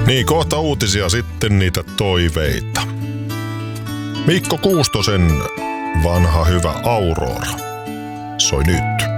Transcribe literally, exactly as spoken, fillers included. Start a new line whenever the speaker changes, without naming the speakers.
Niin, kohta uutisia, sitten niitä toiveita. Mikko Kuustosen vanha hyvä Aurora soi nyt.